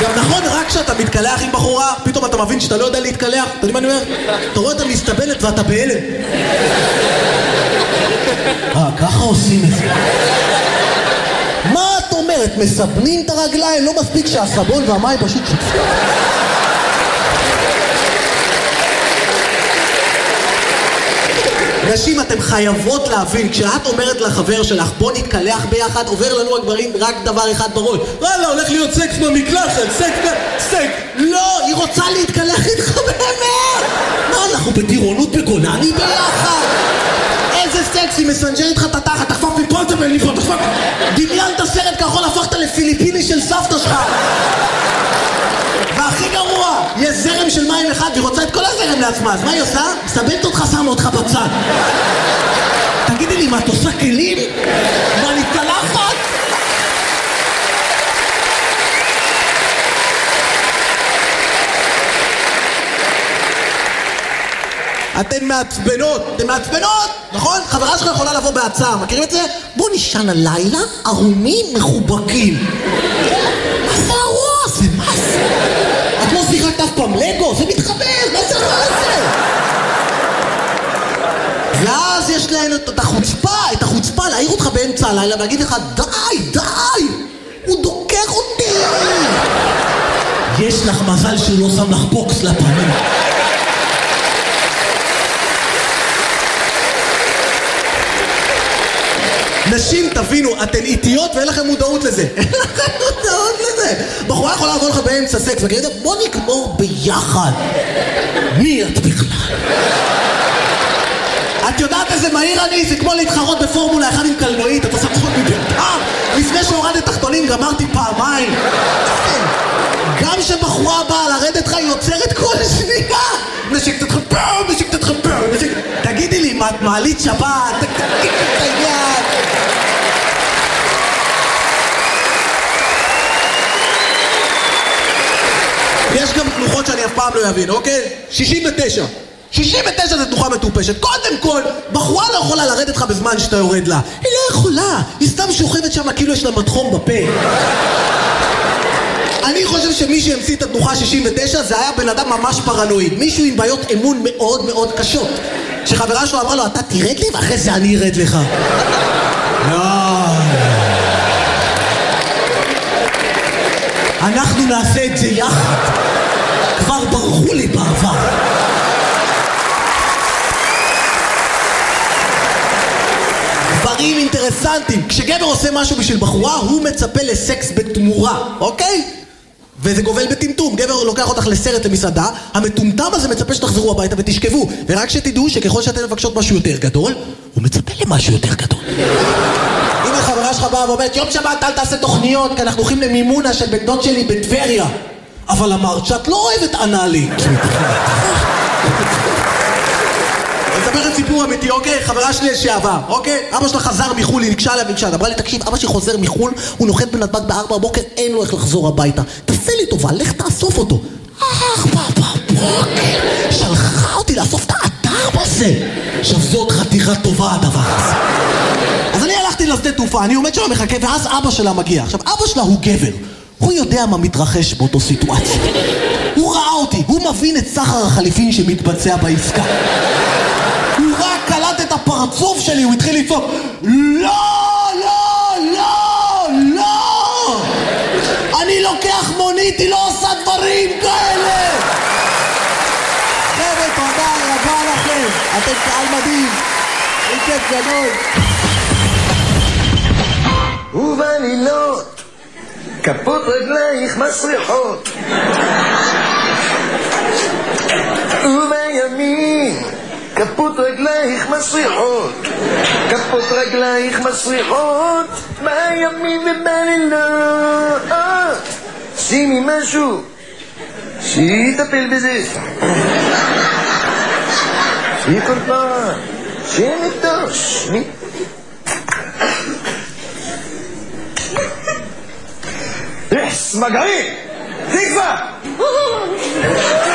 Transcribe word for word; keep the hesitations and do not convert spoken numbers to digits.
גם נכון, רק כשאתה מתקלח עם בחורה, פתאום אתה מבין שאתה לא יודע להתקלח. אתה יודע מה אני אומר? אתה רואה אותה מסתבלת ואתה בהלם. אה, ככה עושים את זה. מה את אומרת? מסבנים את הרגליים? לא מספיק שהסבון והמים פשוט שותפים. נשים, אתם חייבות להבין, כשאת אומרת לחבר שלך בוא נתקלח ביחד, עובר לנו הגברים רק דבר אחד בראש. וואלה, הולך להיות סקס במקלחת, סקס, סקס. לא, היא רוצה להתקלח איתך באמת. מה, אנחנו בטירונות בגולני ביחד? איזה סקס, היא מסנג'ר איתך את התחת, תחפף מפה, תבל מפה, תחפף. דמיינת סרט כחול, הפכת לפיליפיני של סבתא שלך. והכי גרוע, יש זרם של מים אחד והיא רוצה את כל הזרם לעצמה, אז מה היא עושה? מסבנת אותך, שמה אותך בצד. תגידי לי, מה את עושה כלים? מה נתקלחת? אתן מעצבנות, אתן מעצבנות, נכון? חברה שלך יכולה לבוא בהצעה, מכירים את זה? בוא נשען הלילה, ערומים מחובקים. מה זה הרוע הזה? מה זה? את לא שיחקת אף פעם לגו? זה מתחבר, מה זה הרוע הזה? ואז יש להן את החוצפה, את החוצפה להעיר אותך באמצע הלילה ולהגיד לך די, די, הוא דוקר אותי. יש לך מזל שהוא לא שם לך בוקס לפנים. נשים, תבינו, אתן איטיות ואין לכם מודעות לזה. אין לכם מודעות לזה. בחורה יכולה לבוא לך באמצע סקס וכאלה, בוא נגמור ביחד. מי את בכלל? את יודעת איזה מהיר אני? זה כמו להתחרות בפורמולה אחד עם קלנועית. אתה עושה פחות מביתם. לפני שהורדת תחתונים גמרתי פעמיים. גם שבחורה באה לרדת לך היא יוצרת כל שנייה. נשק תתחפר, נשק תתחפר. תגידי לי, מה את מעלית שבת? תגידי את היד. יש גם תנוחות שאני אף פעם לא אבין, אוקיי? שישים ותשע. שישים ותשע זה תנוחה מטופשת. קודם כל, בחורה לא יכולה לרדת לך בזמן שאתה יורד לה. היא לא יכולה. היא סתם שוכבת שם כאילו יש לה מתחום בפה. אני חושב שמי שהמציא את התנוחה שישים ותשע זה היה בן אדם ממש פרנואיד. מישהו עם בעיות אמון מאוד מאוד קשות. שחברה שלו אמרה לו, אתה תרד לי ואחרי זה אני ארד לך. אנחנו נעשה את זה יחד. כבר ברחו לי בעבר. דברים אינטרסנטים. כשגבר עושה משהו בשביל בחורה, הוא מצפה לסקס בתמורה, אוקיי? וזה גובל בטמטום. גבר לוקח אותך לסרט למסעדה, המטומטם הזה מצפה שתחזרו הביתה ותשכבו. ורק שתדעו שככל שאתן מבקשות משהו יותר גדול, הוא מצפה למשהו יותר גדול. אם החברה שלך באה ואומרת, יום שבת אל תעשה תוכניות, כי אנחנו הולכים למימונה של בן דוד שלי בטבריה. אבל אמרת שאת לא אוהבת אנאלי. אני אספר את סיפור אמיתי, אוקיי? חברה שלי לשעבר, אוקיי? אבא שלה חזר מחול, היא נקשה לה ונקשה. אמרה לי, תקשיב, אבא שלי חוזר מחול, הוא נוחת בנתב"ג בארבע בבוקר, אין לו איך לחזור הביתה. תעשה לי טובה, לך תאסוף אותו. ארבע בבוקר, שלחה אותי לאסוף את האתר בזה. עכשיו זאת חתיכה טובה הדבר הזה. אז אני הלכתי לשדה תעופה, אני עומד שם מחכה, ואז אבא שלה מגיע. עכשיו, אבא שלה הוא גבר. הוא יודע מה מתרחש באותו סיטואציה. הוא ראה אותי, הוא מבין את סחר החליפין שמתבצע בעסקה. הוא רק קלט את הפרצוף שלי, הוא התחיל לצעוק, לא, לא, לא, לא! אני לוקח מונית, היא לא עושה דברים כאלה! חבר'ה, תודה רבה לכם, אתם קהל מדהים, אין כיף גדול. ובלילות, כפות רגלייך מסריחות, ובימים, כפות רגלייך מסריחות, כפות רגלייך מסריחות, בימים ובלילות. שימי משהו, שיטפל בזה. שימי כל פעם, שימי תוש. איך סמגרים! תקווה!